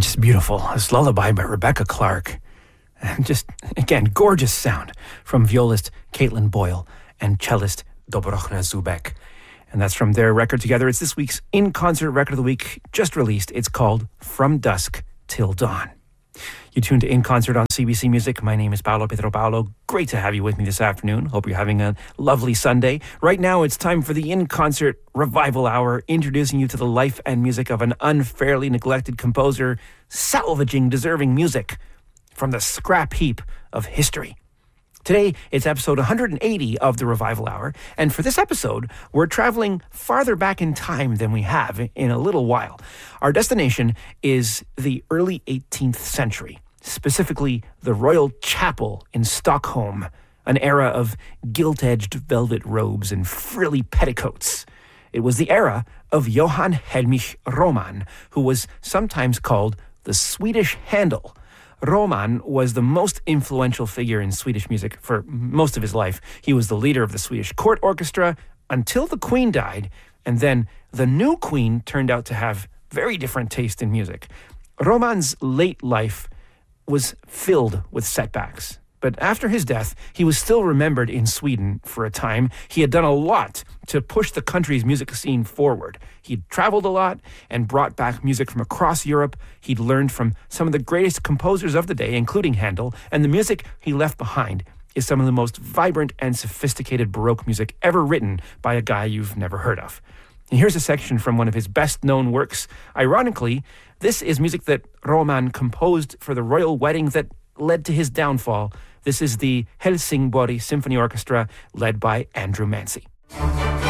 just beautiful. This lullaby by Rebecca Clark. And just, again, gorgeous sound from violist Caitlin Boyle and cellist Dobrochna Zubek. And that's from their record together. It's this week's in-concert record of the week, just released. It's called From Dusk Till Dawn. You tuned to In Concert on CBC Music. My name is Paolo Pietropaulo. Great to have you with me this afternoon. Hope you're having a lovely Sunday. Right now, it's time for the In Concert Revival Hour, introducing you to the life and music of an unfairly neglected composer, salvaging deserving music from the scrap heap of history. Today, it's episode 180 of the Revival Hour, and for this episode, we're traveling farther back in time than we have in a little while. Our destination is the early 18th century, specifically the Royal Chapel in Stockholm, an era of gilt-edged velvet robes and frilly petticoats. It was the era of Johann Heinrich Roman, who was sometimes called the Swedish Handel. Roman was the most influential figure in Swedish music for most of his life. He was the leader of the Swedish court orchestra until the Queen died, and then the new Queen turned out to have very different taste in music. Roman's late life was filled with setbacks, but after his death, he was still remembered in Sweden for a time. He had done a lot to push the country's music scene forward. He'd traveled a lot and brought back music from across Europe. He'd learned from some of the greatest composers of the day, including Handel, and the music he left behind is some of the most vibrant and sophisticated Baroque music ever written by a guy you've never heard of. And here's a section from one of his best-known works. Ironically, this is music that Roman composed for the royal wedding that led to his downfall. This is the Helsingborg Symphony Orchestra, led by Andrew Mancy.